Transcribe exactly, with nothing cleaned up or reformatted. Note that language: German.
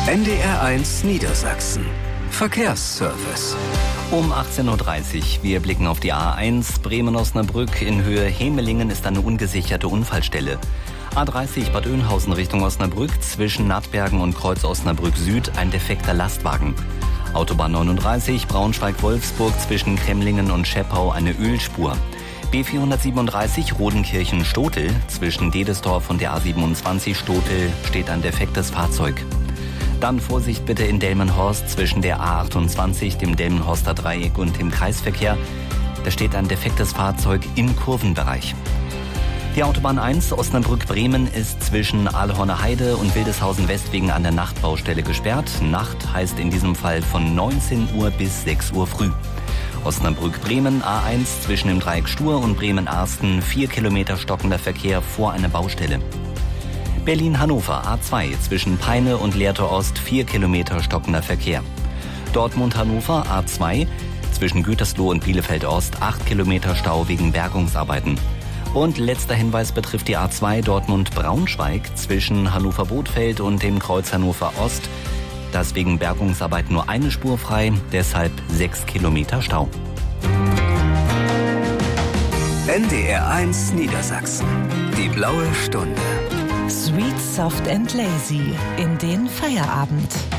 N D R eins Niedersachsen. Verkehrsservice. Um achtzehn Uhr dreißig. Wir blicken auf die A eins. Bremen-Osnabrück in Höhe Hemelingen ist eine ungesicherte Unfallstelle. A dreißig Bad Oeynhausen Richtung Osnabrück zwischen Nattbergen und Kreuz Osnabrück Süd ein defekter Lastwagen. Autobahn neununddreißig Braunschweig-Wolfsburg zwischen Kremlingen und Scheppau eine Ölspur. B vierhundertsiebenunddreißig Rodenkirchen-Stotel zwischen Dedesdorf und der A siebenundzwanzig Stotel steht ein defektes Fahrzeug. Dann Vorsicht bitte in Delmenhorst zwischen der A achtundzwanzig, dem Delmenhorster Dreieck und dem Kreisverkehr. Da steht ein defektes Fahrzeug im Kurvenbereich. Die Autobahn eins Osnabrück-Bremen ist zwischen Aalhorner Heide und Wildeshausen West wegen an der Nachtbaustelle gesperrt. Nacht heißt in diesem Fall von neunzehn Uhr bis sechs Uhr früh. Osnabrück-Bremen A eins zwischen dem Dreieck Stur und Bremen-Arsten vier Kilometer stockender Verkehr vor einer Baustelle. Berlin-Hannover A zwei zwischen Peine und Lehrte Ost vier Kilometer stockender Verkehr. Dortmund-Hannover A zwei zwischen Gütersloh und Bielefeld Ost acht Kilometer Stau wegen Bergungsarbeiten. Und letzter Hinweis betrifft die A zwei Dortmund-Braunschweig zwischen Hannover-Bothfeld und dem Kreuz Hannover Ost. Da ist wegen Bergungsarbeit nur eine Spur frei, deshalb sechs Kilometer Stau. N D R eins Niedersachsen. Die blaue Stunde. Sweet, soft and lazy in den Feierabend.